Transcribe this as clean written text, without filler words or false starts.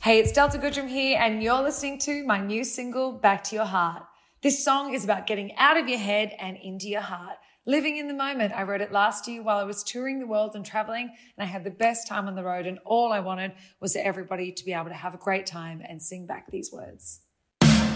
Hey, it's Delta Goodrum here, and you're listening to my new single, Back to Your Heart. This song is about getting out of your head and into your heart. Living in the moment. I wrote it last year while I was touring the world and traveling, and I had the best time on the road, and all I wanted was for everybody to be able to have a great time and sing back these words.